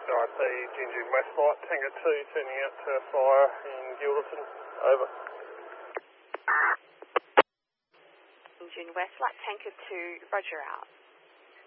RT, Gingin West Flight, Tango 2, turning out to fire in Gilderton. Over. Gingin West Flight, Tango 2, roger out.